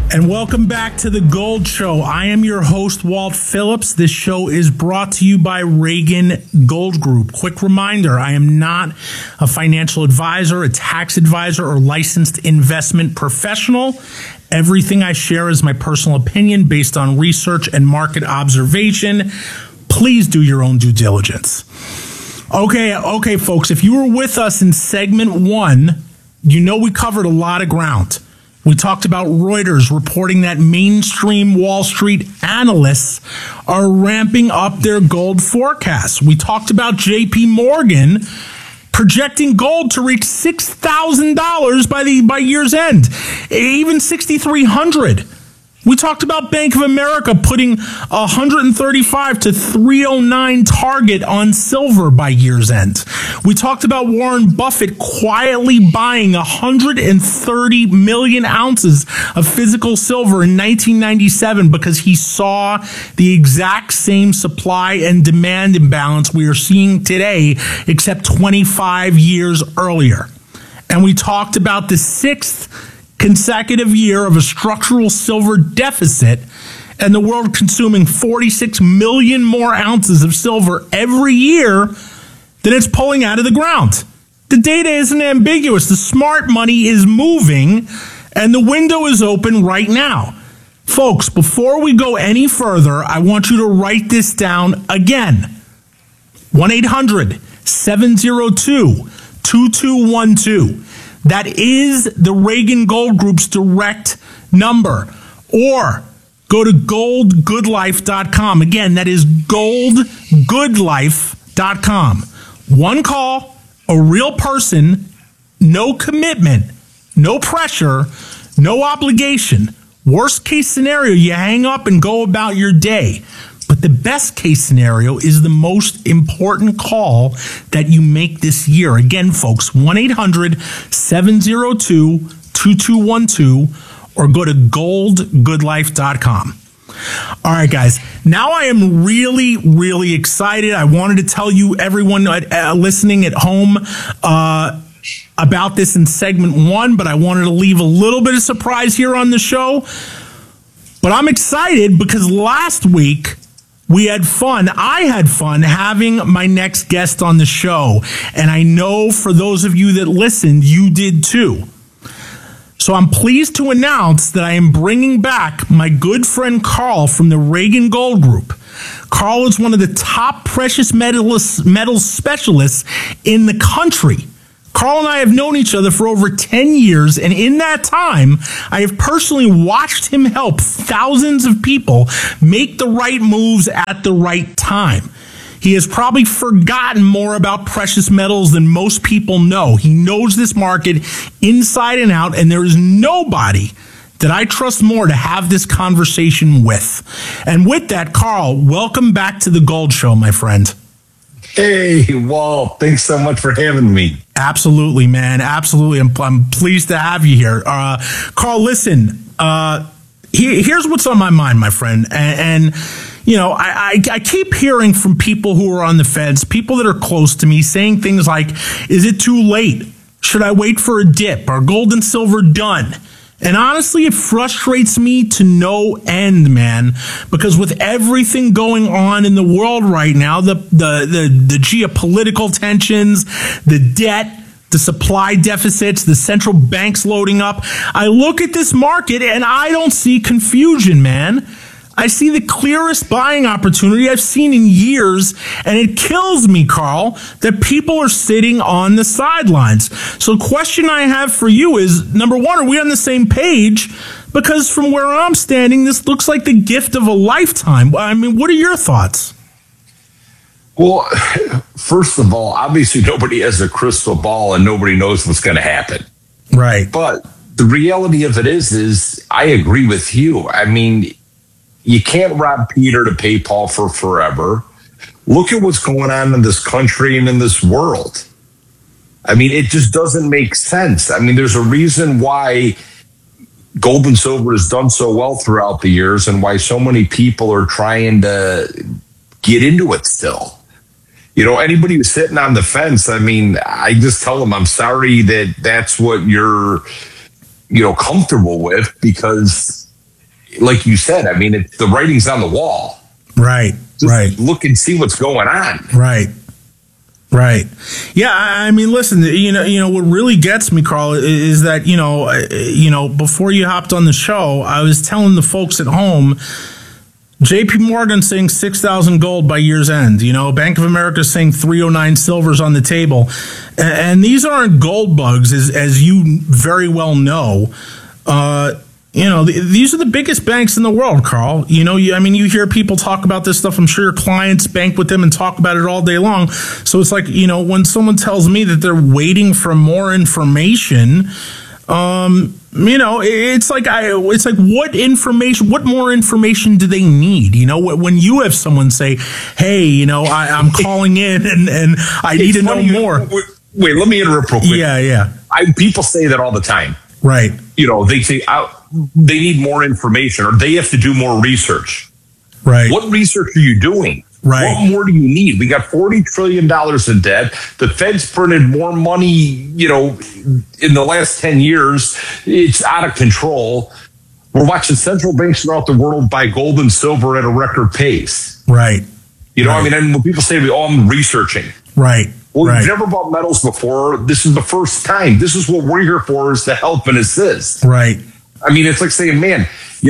And welcome back to The Gold Show. I am your host, Walt Phillips. This show is brought to you by Reagan Gold Group. Quick reminder, I am not a financial advisor, a tax advisor, or licensed investment professional. Everything I share is my personal opinion based on research and market observation. Please do your own due diligence. Okay, folks, if you were with us in segment 1, you know we covered a lot of ground. We talked about Reuters reporting that mainstream Wall Street analysts are ramping up their gold forecasts. We talked about JP Morgan projecting gold to reach $6,000 by year's end, even $6,300. We talked about Bank of America putting 135 to 309 target on silver by year's end. We talked about Warren Buffett quietly buying 130 million ounces of physical silver in 1997 because he saw the exact same supply and demand imbalance we are seeing today, except 25 years earlier. And we talked about the sixth consecutive year of a structural silver deficit and the world consuming 46 million more ounces of silver every year than it's pulling out of the ground. The data isn't ambiguous. The smart money is moving and the window is open right now. Folks, before we go any further, I want you to write this down again. 1-800-702-2212. That is the Reagan Gold Group's direct number. Or go to goldgoodlife.com. Again, that is goldgoodlife.com. One call, a real person, no commitment, no pressure, no obligation. Worst case scenario, you hang up and go about your day. But the best case scenario is the most important call that you make this year. Again, folks, 1-800-702-2212 or go to goldgoodlife.com. All right, guys. Now I am really, really excited. I wanted to tell you, everyone listening at home, about this in segment 1, but I wanted to leave a little bit of surprise here on the show. But I'm excited because last week, we had fun. I had fun having my next guest on the show. And I know for those of you that listened, you did too. So I'm pleased to announce that I am bringing back my good friend Carl from the Reagan Gold Group. Carl is one of the top precious metals specialists in the country. Carl and I have known each other for over 10 years, and in that time, I have personally watched him help thousands of people make the right moves at the right time. He has probably forgotten more about precious metals than most people know. He knows this market inside and out, and there is nobody that I trust more to have this conversation with. And with that, Carl, welcome back to The Gold Show, my friend. Hey, Walt, thanks so much for having me. Absolutely, man. Absolutely. I'm pleased to have you here. Carl, listen, here's what's on my mind, my friend. And you know, I keep hearing from people who are on the fence, people that are close to me, saying things like, is it too late? Should I wait for a dip? Are gold and silver done? And honestly, it frustrates me to no end, man, because with everything going on in the world right now, the geopolitical tensions, the debt, the supply deficits, the central banks loading up, I look at this market and I don't see confusion, man. I see the clearest buying opportunity I've seen in years, and it kills me, Carl, that people are sitting on the sidelines. So the question I have for you is, number one, are we on the same page? Because from where I'm standing, this looks like the gift of a lifetime. I mean, what are your thoughts? Well, first of all, obviously nobody has a crystal ball and nobody knows what's going to happen. Right. But the reality of it is I agree with you. I mean, you can't rob Peter to pay Paul for forever. Look at what's going on in this country and in this world. I mean, it just doesn't make sense. I mean, there's a reason why gold and silver has done so well throughout the years and why so many people are trying to get into it still. You know, anybody who's sitting on the fence, I mean, I just tell them, I'm sorry that that's what you're, you know, comfortable with, because like you said, I mean, the writing's on the wall. Right. Just right. look and see what's going on. Right. Right. Yeah. I mean, listen, what really gets me, Carl, is that, before you hopped on the show, I was telling the folks at home, JP Morgan saying 6,000 gold by year's end. Bank of America saying 309 silver's on the table. And these aren't gold bugs, as you very well know. These are the biggest banks in the world, Carl. You hear people talk about this stuff. I'm sure your clients bank with them and talk about it all day long. So it's like, when someone tells me that they're waiting for more information, it's like what more information do they need? When you have someone say, hey, I'm calling in and I need to know more. Wait, let me interrupt real quick. Yeah. People say that all the time. Right. They say they need more information or they have to do more research. Right. What research are you doing? Right. What more do you need? We got $40 trillion in debt. The Fed's printed more money, in the last 10 years. It's out of control. We're watching central banks throughout the world buy gold and silver at a record pace. Right. Right. And when people say, I'm researching. Right. Well, you've never bought metals before. This is the first time. This is what we're here for, is to help and assist. Right. It's like saying, man,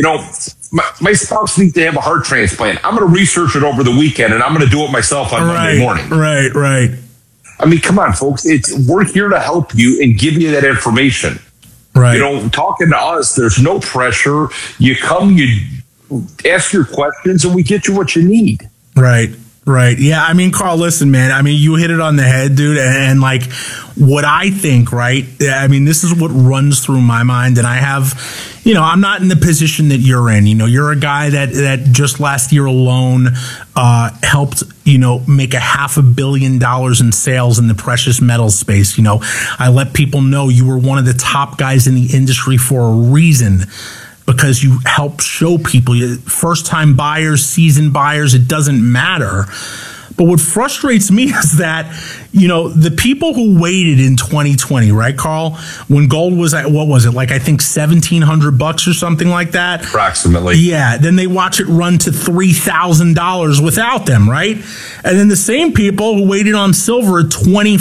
my spouse needs to have a heart transplant. I'm going to research it over the weekend, and I'm going to do it myself on Monday morning. Right. Come on, folks. We're here to help you and give you that information. Right. Talking to us, there's no pressure. You come, you ask your questions, and we get you what you need. Right. Yeah. Carl, listen, man. You hit it on the head, dude. And like what I think, right? This is what runs through my mind. And I have, I'm not in the position that you're in. You're a guy that just last year alone helped, make $500 million in sales in the precious metals space. I let people know you were one of the top guys in the industry for a reason. Because you help show people, first-time buyers, seasoned buyers, it doesn't matter. But what frustrates me is that, the people who waited in 2020, right, Carl, when gold was at, what was it, like I think $1,700 or something like that? Approximately. Yeah, then they watch it run to $3,000 without them, right? And then the same people who waited on silver at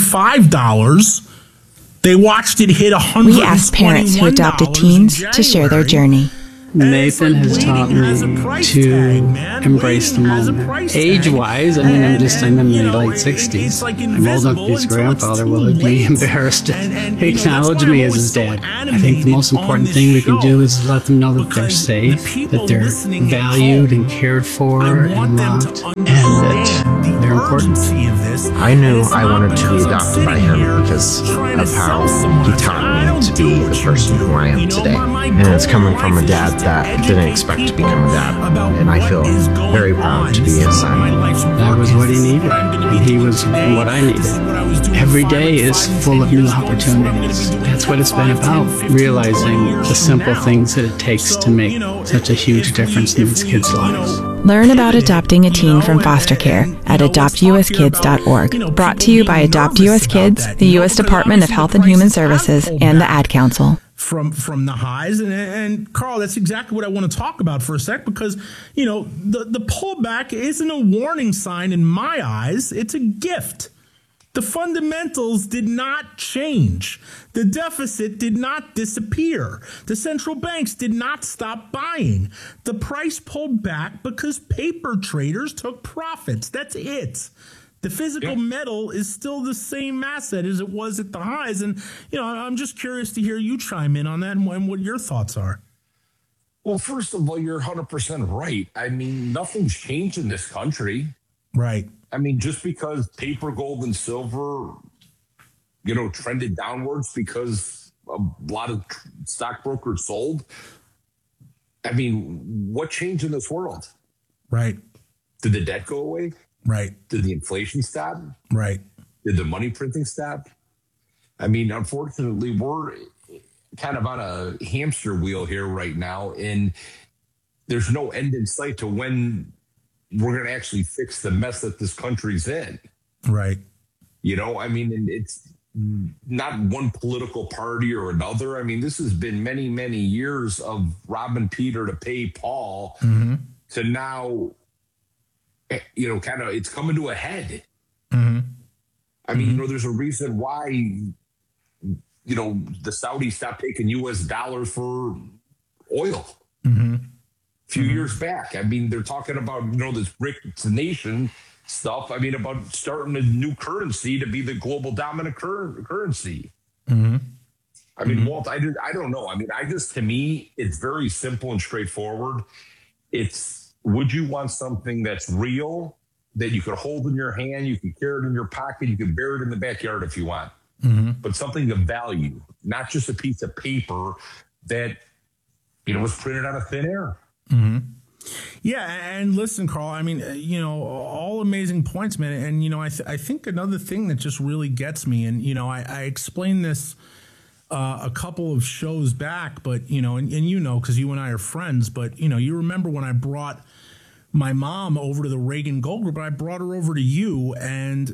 $25, they watched it hit $121. We asked parents who adopted teens to share their journey. Nathan has taught me to embrace the moment. Age-wise, I'm in the late 60s. I'm old enough to be his grandfather. Will he be embarrassed to acknowledge me as his dad? I think the most important thing we can do is let them know that they're safe, that they're valued and cared for and loved, and that they're important. I knew I wanted to be adopted by him because of how he taught me to be the person who I am today. And it's coming from a dad that didn't expect to become a dad. And I feel very proud to be his son. That was what he needed. And he was what I needed. Every day is full of new opportunities. That's what it's been about. Realizing the simple things that it takes to make such a huge difference in these kids' lives. Learn about adopting a teen from foster care at adoptuskids.org. Brought to you by Adopt US Kids, the U.S. Department of Health and Human Services, and the Ad Council. From the highs. And Carl, that's exactly what I want to talk about for a sec, because, the pullback isn't a warning sign in my eyes. It's a gift. The fundamentals did not change. The deficit did not disappear. The central banks did not stop buying. The price pulled back because paper traders took profits. That's it. The physical metal is still the same asset as it was at the highs. And, I'm just curious to hear you chime in on that and what your thoughts are. Well, first of all, you're 100% right. Nothing's changed in this country. Right. Just because paper, gold, and silver, trended downwards because a lot of stockbrokers sold. What changed in this world? Right. Did the debt go away? Right. Did the inflation stop? Right. Did the money printing stop? Unfortunately, we're kind of on a hamster wheel here right now, and there's no end in sight to when we're going to actually fix the mess that this country's in. Right. And it's not one political party or another. I mean, this has been many, many years of robbing Peter to pay Paul to now, kind of, it's coming to a head. I mean, there's a reason why, the Saudis stopped taking U.S. dollars for oil a few years back. I mean, they're talking about, this BRICS nation stuff. I mean, about starting a new currency to be the global dominant currency. I mean, Walt, I don't know. I mean, to me, it's very simple and straightforward. It's, would you want something that's real, that you could hold in your hand, you can carry it in your pocket, you can bury it in the backyard if you want, but something of value, not just a piece of paper that, was printed out of thin air. Yeah, and listen, Carl, I mean, all amazing points, man. And, I think another thing that just really gets me, and, I explained this a couple of shows back, but, and because you and I are friends, but, you remember when I brought my mom over to the Reagan Gold Group, I brought her over to you, and,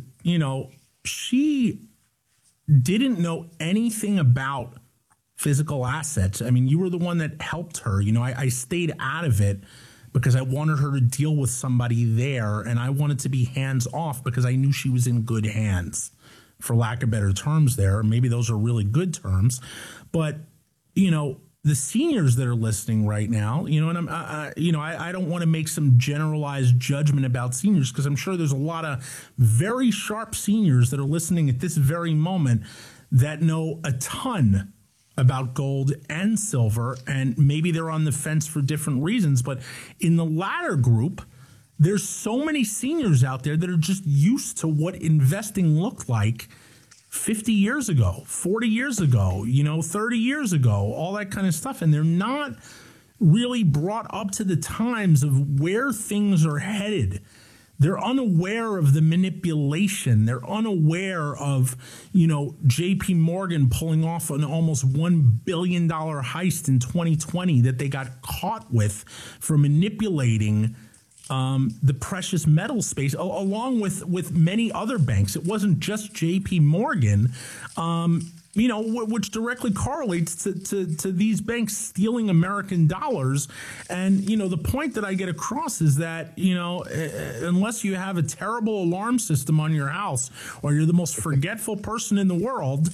she didn't know anything about physical assets. I mean, you were the one that helped her. I stayed out of it because I wanted her to deal with somebody there, and I wanted to be hands off because I knew she was in good hands, for lack of better terms there. Maybe those are really good terms. But, the seniors that are listening right now, and I don't want to make some generalized judgment about seniors, because I'm sure there's a lot of very sharp seniors that are listening at this very moment that know a ton about gold and silver, and maybe they're on the fence for different reasons. But in the latter group, there's so many seniors out there that are just used to what investing looked like 50 years ago, 40 years ago, 30 years ago, all that kind of stuff. And they're not really brought up to the times of where things are headed. They're unaware of the manipulation. They're unaware of, JP Morgan pulling off an almost $1 billion heist in 2020 that they got caught with for manipulating the precious metal space, along with many other banks. It wasn't just JP Morgan, which directly correlates to these banks stealing American dollars. And, the point that I get across is that, unless you have a terrible alarm system on your house, or you're the most forgetful person in the world,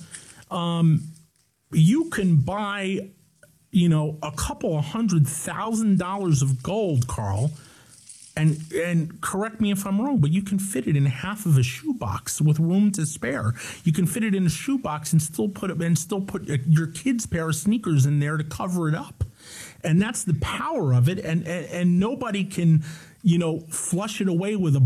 you can buy, a couple of $100,000 of gold, Carl. And correct me if I'm wrong, but you can fit it in half of a shoebox with room to spare. You can fit it in a shoebox and still put your kid's pair of sneakers in there to cover it up. And that's the power of it. And nobody can, flush it away with a